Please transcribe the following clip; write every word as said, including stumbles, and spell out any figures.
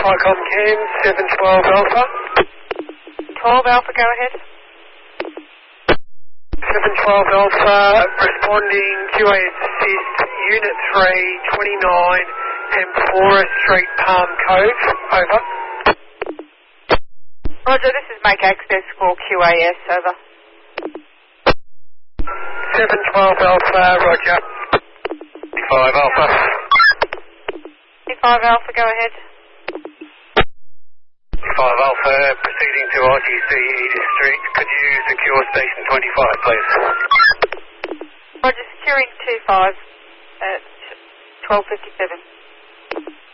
Icon Cam, seven twelve Alpha. twelve Alpha, go ahead. seven twelve Alpha, responding Q A assist, Unit three, twenty-nine, Amphora Street, Palm Cove, over. Roger, this is Make Access for Q A S, over. seven twelve Alpha, roger. five Alpha. five Alpha, go ahead. five Alpha, proceeding to R T C District. Could you secure Station twenty-five, please? Roger, securing two five at twelve fifty-seven.